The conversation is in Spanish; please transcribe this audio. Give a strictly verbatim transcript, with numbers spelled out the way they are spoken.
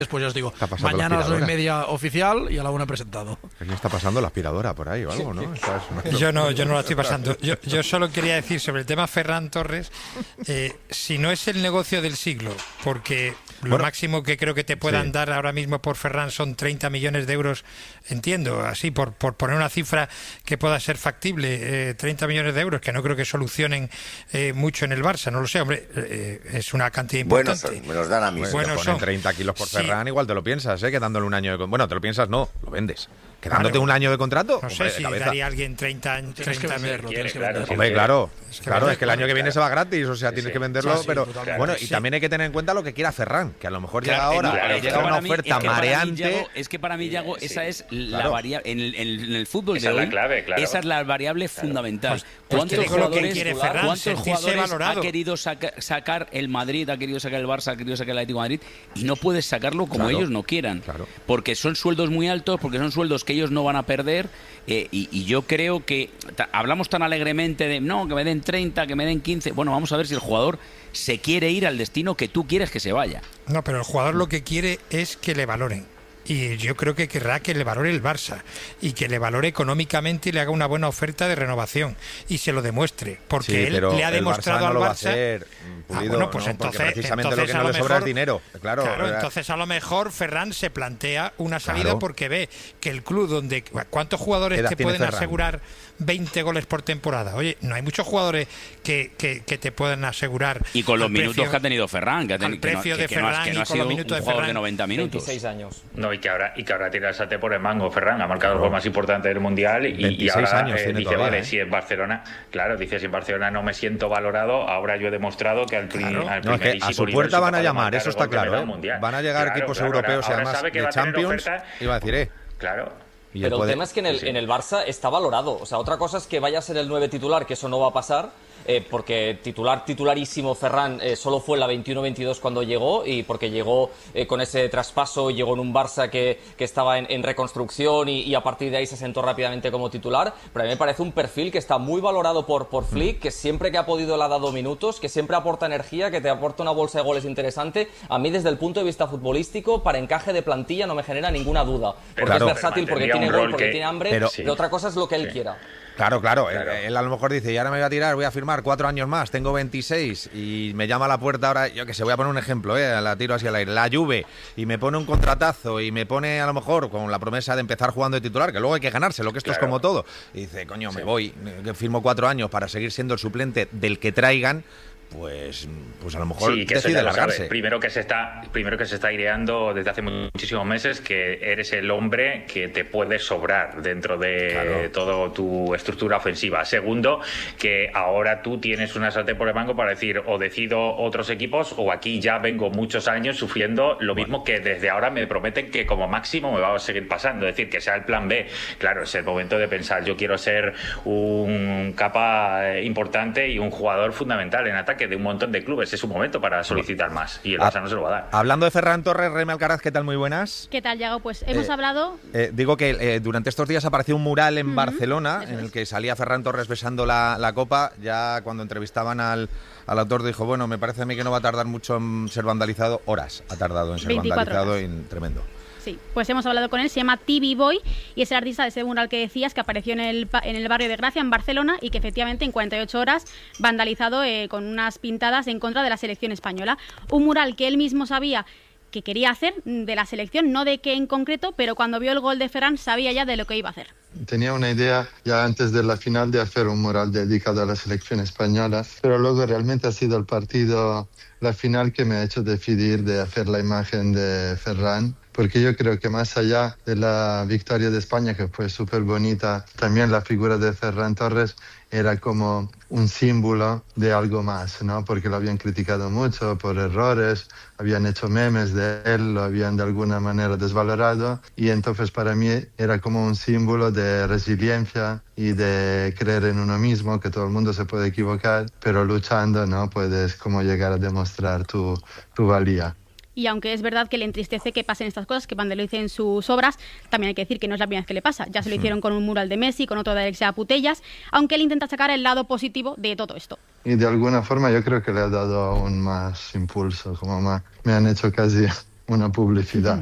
Después ya os digo, mañana a las nueve y media oficial y a la una presentado. ¿Qué le está pasando la aspiradora por ahí o algo, no? Estás... Yo no, yo no la estoy pasando. Yo, yo solo quería decir sobre el tema Ferran Torres, eh, si no es el negocio del siglo, porque lo bueno, máximo que creo que te puedan sí. dar ahora mismo por Ferran son treinta millones de euros, entiendo, así por, por poner una cifra que pueda ser factible, eh, treinta millones de euros, que no creo que solucionen eh, mucho en el Barça, no lo sé, hombre, eh, es una cantidad importante. Bueno, me los dan a mí. Bueno, bueno son treinta kilos por Ferran. Sí. Igual te lo piensas, ¿eh? Que dándole un año de... Bueno, te lo piensas, no, lo vendes. ¿Quedándote claro. un año de contrato? No sé si daría a alguien treinta años. Tienes que venderlo. Tienes que venderlo. Hombre, claro. Es que, claro, es que el año que viene se va gratis, o sea, sí, tienes sí. que venderlo. Sí, sí, pero claro, bueno, sí. y también hay que tener en cuenta lo que quiera Ferran, que a lo mejor llega claro, ahora, claro, llega una oferta mí, es mareante. Yago, es que para mí, Yago, sí. esa es la claro. variable. En el, en el fútbol esa de hoy, es la clave, claro. esa es la variable claro. fundamental. Pues, pues ¿Cuántos jugadores, quiere Ferran, ¿cuántos jugadores ha querido saca, sacar el Madrid, ha querido sacar el Barça, ha querido sacar el Atlético de Madrid, y no puedes sacarlo como claro. ellos no quieran? Claro. Porque son sueldos muy altos, porque son sueldos que ellos no van a perder. Eh, y, y yo creo que ta, hablamos tan alegremente de no, que me den treinta, que me den quince. Bueno, vamos a ver si el jugador se quiere ir al destino que tú quieres que se vaya. No, pero el jugador lo que quiere es que le valoren. Y yo creo que querrá que le valore el Barça y que le valore económicamente y le haga una buena oferta de renovación y se lo demuestre, porque sí, él le ha demostrado al Barça. No al Barça. Lo va a hacer, Pulido, ah, bueno, pues no, entonces, precisamente entonces lo que no le sobra es dinero. Claro, claro entonces a lo mejor Ferran se plantea una salida claro. porque ve que el club donde ¿cuántos jugadores te pueden Ferran? asegurar veinte goles por temporada? Oye, no hay muchos jugadores que, que, que te puedan asegurar. Y con los minutos precio, que ha tenido Ferran, que ha tenido que no, que, que Ferran no, que no ha sido un de jugador Ferran, de noventa minutos. veintiséis años. No, y que ahora y que ahora tira el sate por el mango, Ferran ha marcado el gol más importante del Mundial y, y ahora años eh, dice, todavía, vale, ¿eh? si en Barcelona, claro, dice, si en Barcelona no me siento valorado, ahora yo he demostrado que al, claro. al no, es que a su puerta van a llamar, eso está claro, ¿eh? Van a llegar claro, equipos claro, europeos ahora, y además ahora de Champions y va a decir, eh, claro. Y Pero el puede... tema es que en el, sí, sí. en el Barça está valorado. O sea, otra cosa es que vaya a ser el nueve titular, que eso no va a pasar, eh, porque titular, titularísimo Ferran eh, solo fue en la veintiuno veintidós cuando llegó, y porque llegó eh, con ese traspaso, llegó en un Barça que, que estaba en, en reconstrucción y, y a partir de ahí se sentó rápidamente como titular. Pero a mí me parece un perfil que está muy valorado por, por Flick, que siempre que ha podido le ha dado minutos, que siempre aporta energía, que te aporta una bolsa de goles interesante. A mí, desde el punto de vista futbolístico, para encaje de plantilla no me genera ninguna duda, porque claro, es versátil, porque tiene gol, porque que... tiene hambre, pero sí. otra cosa es lo que él sí. quiera. Claro, claro, claro. Él, él a lo mejor dice, y ahora me voy a tirar, voy a firmar cuatro años más, tengo veintiséis y me llama a la puerta ahora, yo que sé, voy a poner un ejemplo, eh, la tiro así al aire, la Juve, y me pone un contratazo y me pone a lo mejor con la promesa de empezar jugando de titular, que luego hay que ganárselo, que esto claro. es como todo, y dice, coño, sí. me voy, que firmo cuatro años para seguir siendo el suplente del que traigan. Pues, pues a lo mejor sí, que decide largarse. Primero que se está, primero que se está aireando desde hace muchísimos meses que eres el hombre que te puede sobrar dentro de claro. toda tu estructura ofensiva. Segundo, que ahora tú tienes una sartén por el mango para decir o decido otros equipos o aquí ya vengo muchos años sufriendo lo bueno. mismo que desde ahora me prometen que como máximo me va a seguir pasando. Es decir, que sea el plan B. Claro, es el momento de pensar, yo quiero ser un capa importante y un jugador fundamental en ataque de un montón de clubes. Es su momento para solicitar más y el Barça no se lo va a dar. Hablando de Ferran Torres, Remy Alcaraz, ¿qué tal? Muy buenas. ¿Qué tal, Yago? Pues hemos eh, hablado... Eh, digo que eh, durante estos días apareció un mural en uh-huh. Barcelona en el que salía Ferran Torres besando la, la copa. Ya cuando entrevistaban al, al autor dijo, bueno, me parece a mí que no va a tardar mucho en ser vandalizado. Horas ha tardado en ser vandalizado y tremendo. Sí, pues hemos hablado con él, se llama T V Boy y es el artista de ese mural que decías que apareció en el, en el barrio de Gracia, en Barcelona, y que efectivamente en cuarenta y ocho horas vandalizado eh, con unas pintadas en contra de la selección española. Un mural que él mismo sabía que quería hacer de la selección, no de qué en concreto, pero cuando vio el gol de Ferran sabía ya de lo que iba a hacer. Tenía una idea ya antes de la final de hacer un mural dedicado a la selección española, pero luego realmente ha sido el partido, la final, que me ha hecho decidir de hacer la imagen de Ferran, porque yo creo que más allá de la victoria de España, que fue súper bonita, también la figura de Ferran Torres era como un símbolo de algo más, ¿no? Porque lo habían criticado mucho por errores, habían hecho memes de él, lo habían de alguna manera desvalorado, y entonces para mí era como un símbolo de resiliencia y de creer en uno mismo, que todo el mundo se puede equivocar, pero luchando, ¿no? Puedes como llegar a demostrar tu, tu valía. Y aunque es verdad que le entristece que pasen estas cosas, que vandalicen sus obras, también hay que decir que no es la primera vez que le pasa. Ya se lo hicieron con un mural de Messi, con otro de Alexia Putellas, aunque él intenta sacar el lado positivo de todo esto. Y de alguna forma yo creo que le ha dado aún más impulso, como más, me han hecho casi una publicidad.